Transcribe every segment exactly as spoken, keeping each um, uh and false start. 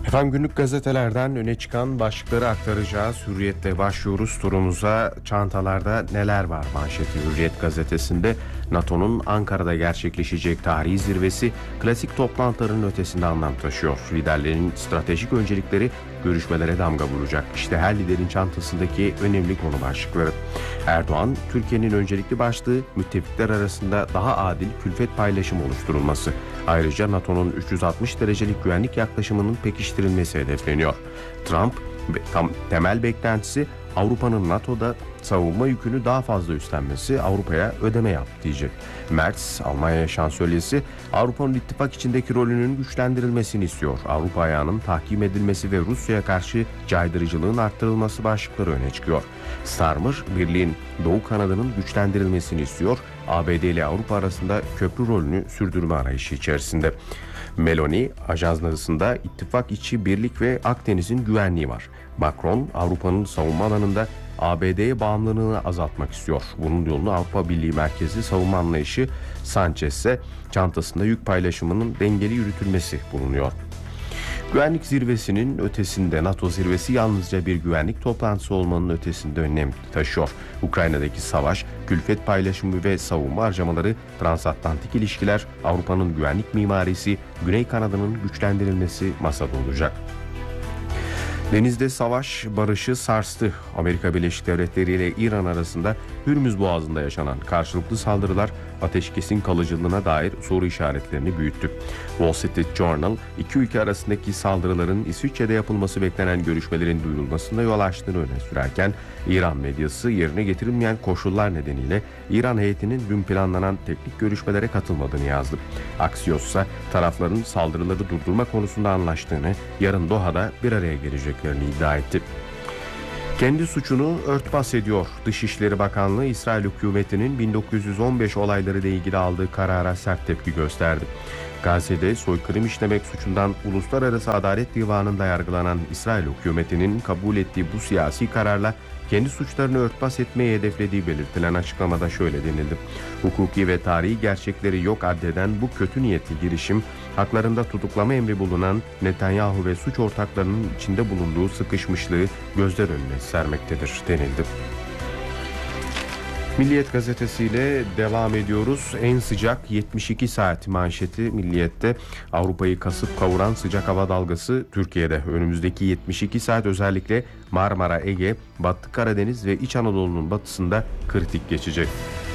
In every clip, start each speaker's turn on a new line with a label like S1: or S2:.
S1: Efendim günlük gazetelerden öne çıkan başlıkları aktaracağız. Hürriyet'le başlıyoruz turumuza. Çantalarda neler var manşeti Hürriyet gazetesinde. NATO'nun Ankara'da gerçekleşecek tarihi zirvesi klasik toplantıların ötesinde anlam taşıyor. Liderlerin stratejik öncelikleri görüşmelere damga vuracak. İşte her liderin çantasındaki önemli konu başlıkları. Erdoğan, Türkiye'nin öncelikli başlığı müttefikler arasında daha adil külfet paylaşımı oluşturulması. Ayrıca NATO'nun üç yüz altmış derecelik güvenlik yaklaşımının pekiştirilmesi hedefleniyor. Trump, tam temel beklentisi Avrupa'nın NATO'da savunma yükünü daha fazla üstlenmesi, Avrupa'ya ödeme yap diyecek. Merz, Almanya şansölyesi, Avrupa'nın ittifak içindeki rolünün güçlendirilmesini istiyor. Avrupa ayağının tahkim edilmesi ve Rusya'ya karşı caydırıcılığın arttırılması başlıkları öne çıkıyor. Starmer, birliğin Doğu kanadının güçlendirilmesini istiyor. A B D ile Avrupa arasında köprü rolünü sürdürme arayışı içerisinde. Meloni, ajansında ittifak içi birlik ve Akdeniz'in güvenliği var. Macron, Avrupa'nın savunma alanında A B D'ye bağımlılığını azaltmak istiyor. Bunun yolunu Avrupa Birliği merkezli savunma anlayışı. Sanchez ise çantasında yük paylaşımının dengeli yürütülmesi bulunuyor. Güvenlik zirvesinin ötesinde NATO zirvesi yalnızca bir güvenlik toplantısı olmanın ötesinde önem taşıyor. Ukrayna'daki savaş, külfet paylaşımı ve savunma harcamaları, transatlantik ilişkiler, Avrupa'nın güvenlik mimarisi, Güney kanadının güçlendirilmesi masada olacak. Denizde savaş barışı sarstı. Amerika Birleşik Devletleri ile İran arasında Hürmüz Boğazı'nda yaşanan karşılıklı saldırılar ateşkesin kalıcılığına dair soru işaretlerini büyüttü. Wall Street Journal, iki ülke arasındaki saldırıların İsviçre'de yapılması beklenen görüşmelerin duyurulmasına yol açtığını öne sürerken, İran medyası yerine getirilmeyen koşullar nedeniyle İran heyetinin dün planlanan teknik görüşmelere katılmadığını yazdı. Axios ise tarafların saldırıları durdurma konusunda anlaştığını, yarın Doha'da bir araya geleceklerini iddia etti. Kendi suçunu örtbas ediyor. Dışişleri Bakanlığı, İsrail hükümetinin bin dokuz yüz on beş olayları ile ilgili aldığı karara sert tepki gösterdi. Gazze'de soykırım işlemek suçundan Uluslararası Adalet Divanı'nda yargılanan İsrail hükümetinin kabul ettiği bu siyasi kararla kendi suçlarını örtbas etmeyi hedeflediği belirtilen açıklamada şöyle denildi. Hukuki ve tarihi gerçekleri yok addeden bu kötü niyetli girişim, haklarında tutuklama emri bulunan Netanyahu ve suç ortaklarının içinde bulunduğu sıkışmışlığı gözler önüne sermektedir denildi. Milliyet gazetesiyle devam ediyoruz. En sıcak yetmiş iki saat manşeti Milliyet'te. Avrupa'yı kasıp kavuran sıcak hava dalgası Türkiye'de. Önümüzdeki yetmiş iki saat özellikle Marmara, Ege, Batı Karadeniz ve İç Anadolu'nun batısında kritik geçecek.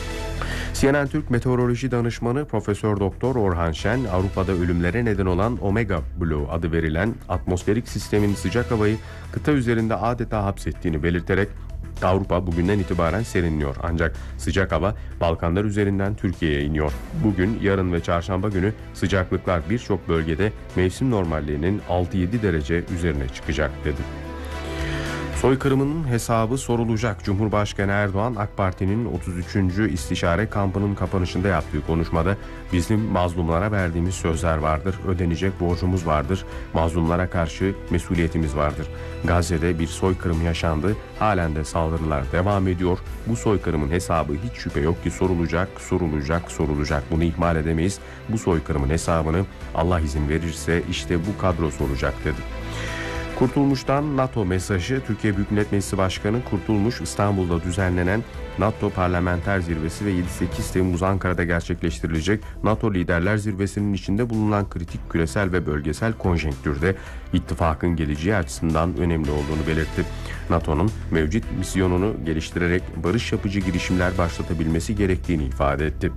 S1: C N N Türk Meteoroloji Danışmanı Profesör Doktor Orhan Şen, Avrupa'da ölümlere neden olan Omega Blue adı verilen atmosferik sistemin sıcak havayı kıta üzerinde adeta hapsettiğini belirterek Avrupa bugünden itibaren serinliyor. Ancak sıcak hava Balkanlar üzerinden Türkiye'ye iniyor. Bugün, yarın ve çarşamba günü sıcaklıklar birçok bölgede mevsim normalliğinin altı yedi derece üzerine çıkacak dedi. Soykırımının hesabı sorulacak. Cumhurbaşkanı Erdoğan, AK Parti'nin otuz üçüncü istişare kampının kapanışında yaptığı konuşmada bizim mazlumlara verdiğimiz sözler vardır, ödenecek borcumuz vardır, mazlumlara karşı mesuliyetimiz vardır. Gazze'de bir soykırım yaşandı, halen de saldırılar devam ediyor. Bu soykırımın hesabı hiç şüphe yok ki sorulacak, sorulacak, sorulacak. Bunu ihmal edemeyiz. Bu soykırımın hesabını Allah izin verirse işte bu kadro soracak dedi. Kurtulmuş'tan NATO mesajı. Türkiye Büyük Millet Meclisi Başkanı Kurtulmuş, İstanbul'da düzenlenen NATO Parlamenter Zirvesi ve yedi sekiz Temmuz Ankara'da gerçekleştirilecek NATO Liderler Zirvesi'nin içinde bulunan kritik küresel ve bölgesel konjonktürde ittifakın geleceği açısından önemli olduğunu belirtti. NATO'nun mevcut misyonunu geliştirerek barış yapıcı girişimler başlatabilmesi gerektiğini ifade etti.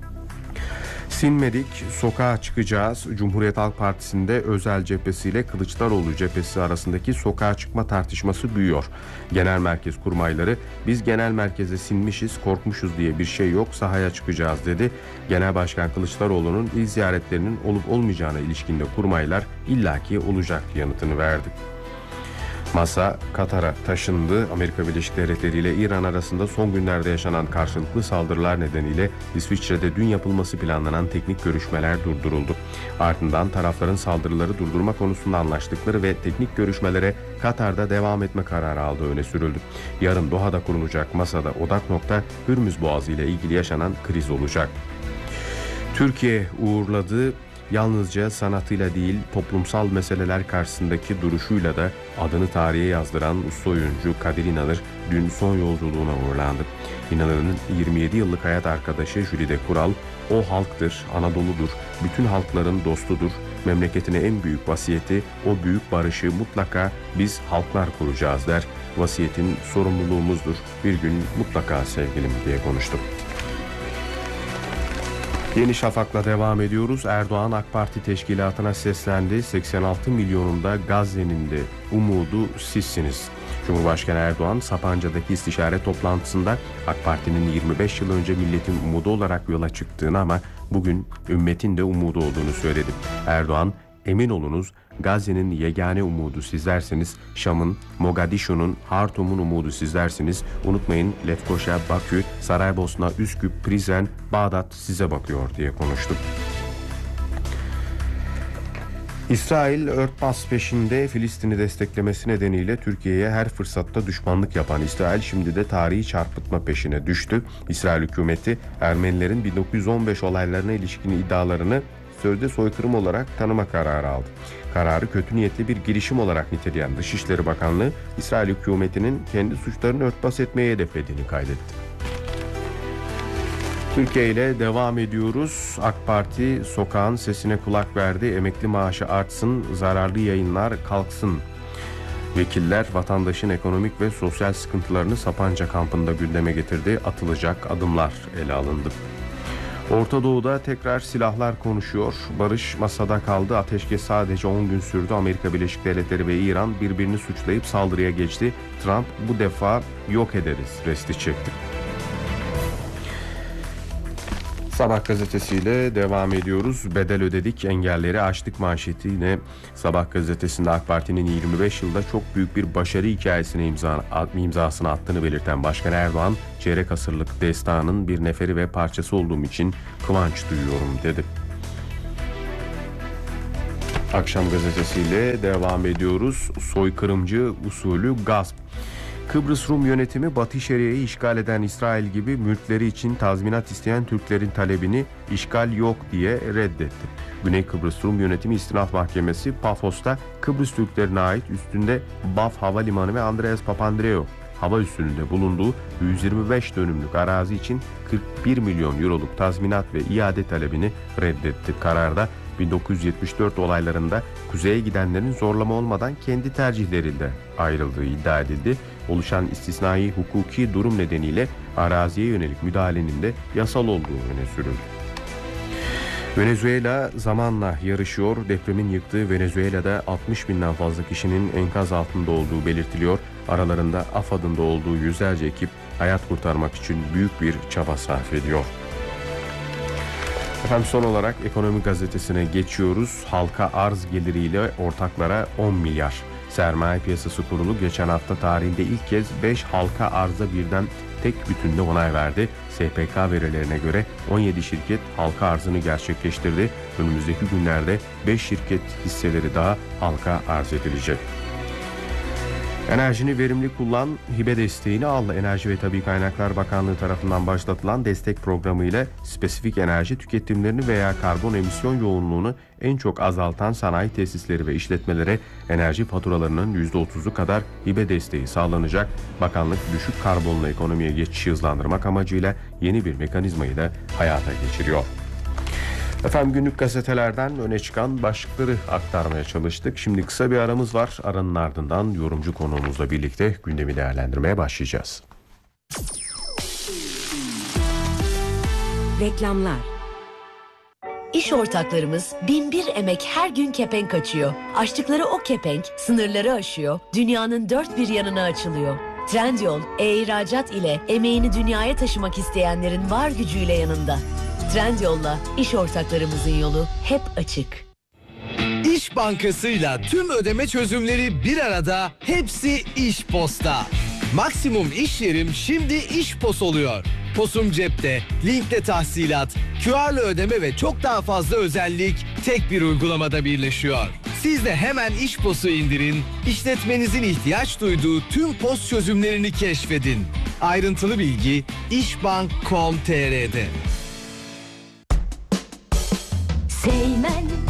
S1: Sinmedik, sokağa çıkacağız. Cumhuriyet Halk Partisi'nde Özel cephesiyle Kılıçdaroğlu cephesi arasındaki sokağa çıkma tartışması büyüyor. Genel merkez kurmayları, biz genel merkeze sinmişiz, korkmuşuz diye bir şey yok, sahaya çıkacağız dedi. Genel Başkan Kılıçdaroğlu'nun il ziyaretlerinin olup olmayacağına ilişkinde kurmaylar illaki olacak yanıtını verdi. Masa Katar'a taşındı. Amerika Birleşik Devletleri ile İran arasında son günlerde yaşanan karşılıklı saldırılar nedeniyle İsviçre'de dün yapılması planlanan teknik görüşmeler durduruldu. Ardından tarafların saldırıları durdurma konusunda anlaştıkları ve teknik görüşmelere Katar'da devam etme kararı aldığı öne sürüldü. Yarın Doha'da kurulacak masada odak nokta Hürmüz Boğazı ile ilgili yaşanan kriz olacak. Türkiye uğurladı. yalnızca sanatıyla değil toplumsal meseleler karşısındaki duruşuyla da adını tarihe yazdıran usta oyuncu Kadir İnanır dün son yolculuğuna uğurlandı. İnanır'ın yirmi yedi yıllık hayat arkadaşı Jülide Kural, "O halktır, Anadolu'dur, bütün halkların dostudur, memleketine en büyük vasiyeti, o büyük barışı mutlaka biz halklar kuracağız" der. "Vasiyetin sorumluluğumuzdur, bir gün mutlaka sevgilim" diye konuştu. Yeni Şafak'la devam ediyoruz. Erdoğan AK Parti teşkilatına seslendi. seksen altı milyonunda Gazze'nin de umudu sizsiniz. Cumhurbaşkanı Erdoğan Sapanca'daki istişare toplantısında AK Parti'nin yirmi beş yıl önce milletin umudu olarak yola çıktığını ama bugün ümmetin de umudu olduğunu söyledi. Erdoğan, "Emin olunuz Gazze'nin yegane umudu sizlersiniz. Şam'ın, Mogadishu'nun, Hartum'un umudu sizlersiniz. Unutmayın Lefkoşa, Bakü, Saraybosna, Üsküp, Prizren, Bağdat size bakıyor" diye konuştu. İsrail örtbas peşinde Filistin'i desteklemesi nedeniyle Türkiye'ye her fırsatta düşmanlık yapan İsrail şimdi de tarihi çarpıtma peşine düştü. İsrail hükümeti Ermenilerin bin dokuz yüz on beş olaylarına ilişkin iddialarını sözde soykırım olarak tanıma kararı aldı. Kararı kötü niyetli bir girişim olarak niteleyen Dışişleri Bakanlığı, İsrail hükümetinin kendi suçlarını örtbas etmeye hedeflediğini kaydetti. Türkiye ile devam ediyoruz. AK Parti sokağın sesine kulak verdi. Emekli maaşı artsın, zararlı yayınlar kalksın. Vekiller vatandaşın ekonomik ve sosyal sıkıntılarını Sapanca kampında gündeme getirdi. Atılacak adımlar ele alındı. Orta Doğu'da tekrar silahlar konuşuyor. Barış masada kaldı. Ateşkes sadece on gün sürdü. Amerika Birleşik Devletleri ve İran birbirini suçlayıp saldırıya geçti. Trump bu defa yok ederiz resti çekti. Sabah gazetesiyle devam ediyoruz. Bedel ödedik, engelleri aştık manşeti yine Sabah gazetesinde AK Parti'nin yirmi beş yılda çok büyük bir başarı hikayesine imza, imzasını attığını belirten Başkan Erdoğan, "Çeyrek asırlık destanın bir neferi ve parçası olduğum için kıvanç duyuyorum" dedi. Akşam gazetesiyle devam ediyoruz. Soykırımcı usulü gasp. Kıbrıs Rum yönetimi Batı Şeria'yı işgal eden İsrail gibi mülkleri için tazminat isteyen Türklerin talebini işgal yok diye reddetti. Güney Kıbrıs Rum Yönetimi İstinaf Mahkemesi Pafos'ta Kıbrıs Türklerine ait üstünde Baf Havalimanı ve Andreas Papandreou hava üssünde bulunduğu yüz yirmi beş dönümlük arazi için kırk bir milyon euroluk tazminat ve iade talebini reddetti. Kararda bin dokuz yüz yetmiş dört olaylarında kuzeye gidenlerin zorlama olmadan kendi tercihleriyle ayrıldığı iddia edildi. Oluşan istisnai hukuki durum nedeniyle araziye yönelik müdahalenin de yasal olduğu öne sürüldü. Venezuela zamanla yarışıyor. Depremin yıktığı Venezuela'da altmış binden fazla kişinin enkaz altında olduğu belirtiliyor. Aralarında AFAD'ın da olduğu yüzlerce ekip hayat kurtarmak için büyük bir çaba sarf ediyor. Efendim son olarak Ekonomi Gazetesi'ne geçiyoruz. Halka arz geliriyle ortaklara on milyar. Sermaye Piyasası Kurulu geçen hafta tarihinde ilk kez beş halka arza birden tek bütünde onay verdi. S P K verilerine göre on yedi şirket halka arzını gerçekleştirdi. Önümüzdeki günlerde beş şirket hisseleri daha halka arz edilecek. Enerjini verimli kullan, hibe desteğini al. Enerji ve Tabii Kaynaklar Bakanlığı tarafından başlatılan destek programı ile spesifik enerji tüketimlerini veya karbon emisyon yoğunluğunu en çok azaltan sanayi tesisleri ve işletmelere enerji faturalarının yüzde otuzu kadar hibe desteği sağlanacak. Bakanlık düşük karbonlu ekonomiye geçişi hızlandırmak amacıyla yeni bir mekanizmayı da hayata geçiriyor. Efendim günlük gazetelerden öne çıkan başlıkları aktarmaya çalıştık. Şimdi kısa bir aramız var. Aranın ardından yorumcu konuğumuzla birlikte gündemi değerlendirmeye başlayacağız.
S2: Reklamlar. İş ortaklarımız bin bir emek her gün kepenk açıyor. Açtıkları o kepenk sınırları aşıyor. Dünyanın dört bir yanına açılıyor. Trendyol, e-ihracat ile emeğini dünyaya taşımak isteyenlerin var gücüyle yanında. Trendyol'la iş ortaklarımızın yolu hep açık.
S3: İş Bankası'yla tüm ödeme çözümleri bir arada, hepsi İş Post'ta. Maksimum iş yerim şimdi İş Post oluyor. Posum cepte, linkle tahsilat, Q R'lı ödeme ve çok daha fazla özellik tek bir uygulamada birleşiyor. Siz de hemen İş Post'u indirin, işletmenizin ihtiyaç duyduğu tüm post çözümlerini keşfedin. Ayrıntılı bilgi işbank nokta com nokta tr'de.
S4: Seymen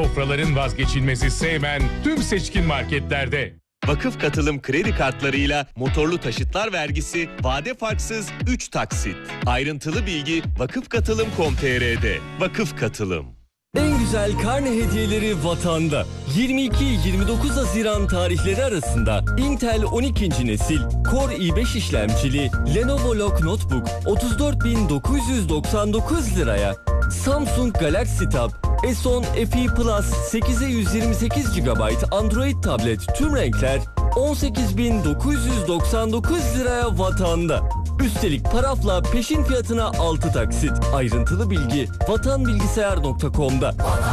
S4: Sofraların vazgeçilmezi Seymen tüm seçkin marketlerde.
S5: Vakıf Katılım kredi kartlarıyla motorlu taşıtlar vergisi vade farksız üç taksit. Ayrıntılı bilgi vakıf katılım nokta com nokta tr'de. Vakıf Katılım.
S6: En güzel karne hediyeleri Vatan'da. yirmi iki yirmi dokuz Haziran tarihleri arasında Intel on ikinci nesil Core i beş işlemcili Lenovo Log Notebook otuz dört bin dokuz yüz doksan dokuz liraya, Samsung Galaxy Tab S on F E Plus sekize yüz yirmi sekiz gigabayt Android tablet tüm renkler on sekiz bin dokuz yüz doksan dokuz liraya Vatan'da. Üstelik parafla peşin fiyatına altı taksit. Ayrıntılı bilgi vatanbilgisayar nokta com'da.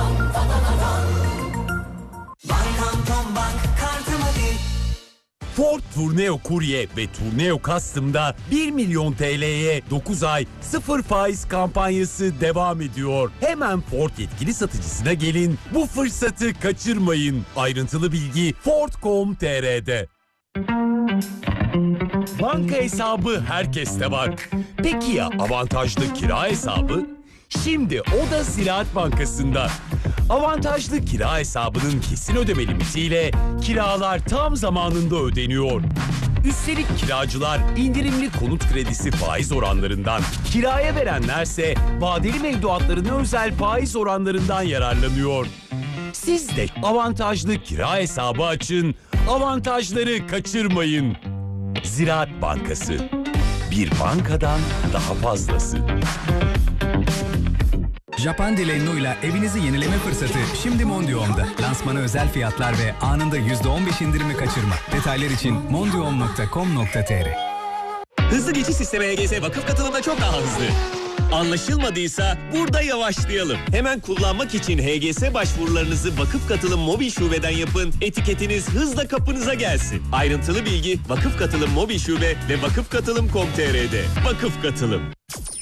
S7: Ford Tourneo Courier ve Tourneo Custom'da bir milyon T L'ye dokuz ay sıfır faiz kampanyası devam ediyor. Hemen Ford yetkili satıcısına gelin, bu fırsatı kaçırmayın. Ayrıntılı bilgi ford nokta com nokta tr'de. Banka hesabı herkeste var. Peki ya avantajlı kira hesabı? Şimdi o da Ziraat Bankası'nda. Avantajlı kira hesabının kesin ödeme limitiyle kiralar tam zamanında ödeniyor. Üstelik kiracılar indirimli konut kredisi faiz oranlarından, kiraya verenlerse vadeli mevduatlarına özel faiz oranlarından yararlanıyor. Siz de avantajlı kira hesabı açın, avantajları kaçırmayın. Ziraat Bankası, bir bankadan daha fazlası.
S8: Japan Dilenno ile evinizi yenileme fırsatı şimdi Mondium'da. Lansmana özel fiyatlar ve anında yüzde on beş indirimi kaçırma. Detaylar için mondium nokta com nokta tr.
S5: Hızlı geçiş sistemi H G S Vakıf Katılım'da çok daha hızlı. Anlaşılmadıysa burada yavaşlayalım. Hemen kullanmak için H G S başvurularınızı Vakıf Katılım Mobil Şube'den yapın. Etiketiniz hızla kapınıza gelsin. Ayrıntılı bilgi Vakıf Katılım Mobil Şube ve vakıf katılım nokta com nokta tr'de. Vakıf Katılım.